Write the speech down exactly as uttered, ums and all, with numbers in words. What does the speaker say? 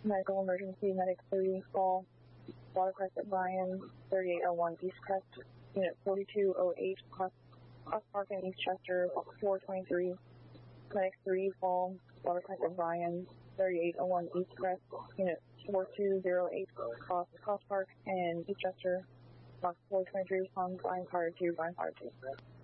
Medical emergency, medic three, fall, Watercrest at Bryan, thirty-eight oh one East Crest, unit forty-two oh eight, Cross, Cross Park in East Chester, four twenty-three, medic three, fall, Watercrest at Bryan, thirty-eight oh one East Crest, unit forty-two oh eight, Cross, Cross Park in East Chester, box four twenty-three, respond Bryan Carter two, Bryan Carter two.